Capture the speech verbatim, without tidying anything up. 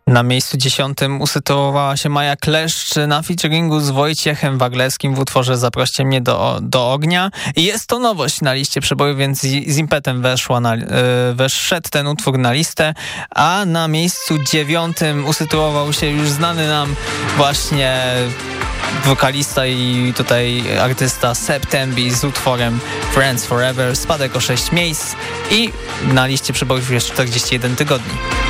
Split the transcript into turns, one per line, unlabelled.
Na miejscu dziesiątym usytuowała się Maja Kleszcz na featuringu z Wojciechem Waglewskim w utworze Zaproście mnie do, do ognia. I jest to nowość na liście przeboju, więc z impetem weszła na, weszedł ten utwór na listę. A na miejscu dziewiątym usytuował się już znany nam właśnie wokalista i tutaj artysta Seb Tembi z utworem Friends Forever. Spadek o sześć miejsc i na liście przebojów jest czterdzieści jeden tygodni.